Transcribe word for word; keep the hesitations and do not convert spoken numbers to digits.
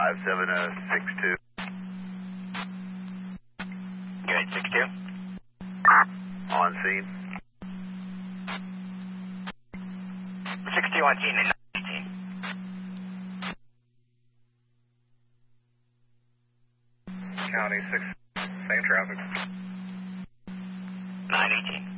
five seven six two. Good, six two. On scene. six two on scene and eighteen. County six, same traffic. nine eighteen.